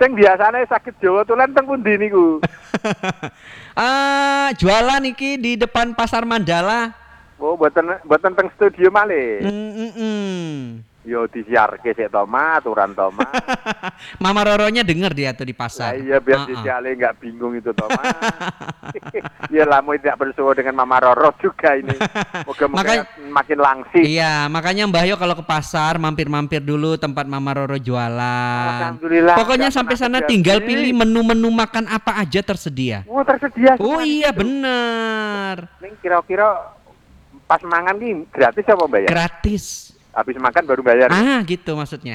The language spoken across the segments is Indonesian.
Sing biasane sakit Jawa Tulen teng pundi niku? Jualan iki di depan Pasar Mandala. Oh, mboten teng studio malih. Yo disiarke sik to, aturan to, Mama Roronya denger dia tuh di Lah pasar. iya biar disiale enggak bingung itu to, Ya lamu tidak bersuara dengan Mama Roro juga ini. Moga-moga makin langsing. Iya, makanya Mbah Yo kalau ke pasar mampir-mampir dulu tempat Mama Roro jualan. Alhamdulillah. Pokoknya sampai sana tinggal pilih menu-menu makan apa aja tersedia. Oh, tersedia. Oh iya bener. Ning kira-kira pas mangan ki gratis apa bayar? Gratis. Habis makan baru bayar. Gitu maksudnya.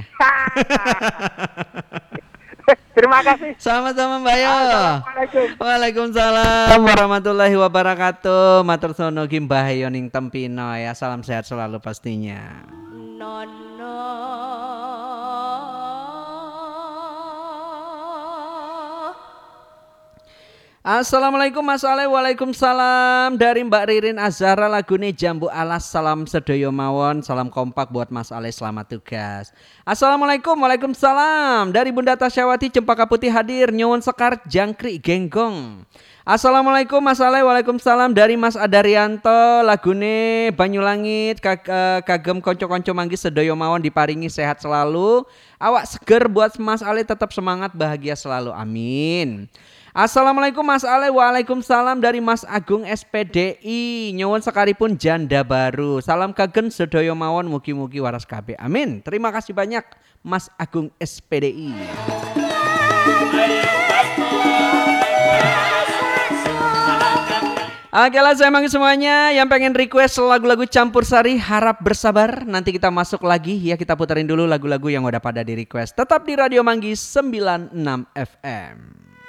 Terima kasih. Sama-sama Mbak Yo. Assalamualaikum. Waalaikumsalam warahmatullahi wabarakatuh. Matur sono ki Mbah Yo ning Tempino ya. Salam sehat selalu pastinya. Assalamualaikum Mas Ale, waalaikumsalam. Dari Mbak Ririn Azhara lagune Jambu Alas. Salam sedoyo mawon, salam kompak buat Mas Ale, selamat tugas. Assalamualaikum, waalaikumsalam. Dari Bunda Tasyawati Cempaka Putih hadir, nyuwun sekar jangkrik genggong. Assalamualaikum Mas Ale, waalaikumsalam. Dari Mas Adaryanto lagune Banyulangit, kagem konco-konco manggis sedoyo mawon diparingi sehat selalu. Awak seger buat Mas Ale, tetap semangat, bahagia selalu, amin. Assalamualaikum Mas Ale, waalaikumsalam. Dari Mas Agung SPDI, nyuwun sekalipun janda baru. Salam kagem sedoyo mawon, mugi-mugi waras kabeh, amin. Terima kasih banyak Mas Agung SPDI. Oke lah saya manggil semuanya yang pengen request lagu-lagu campur sari, harap bersabar. Nanti kita masuk lagi ya, kita puterin dulu lagu-lagu yang udah pada di request. Tetap di Radio Manggis 96 FM.